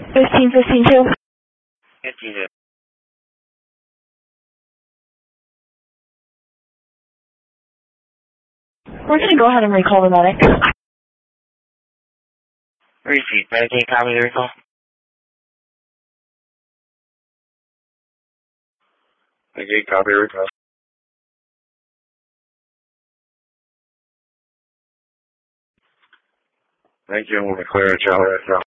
15-15-2. 15-2. We're going to go ahead and recall the medic. Repeat. Medic, can you copy the recall? Okay, copy the recall. Thank you, and we'll declare a child right now.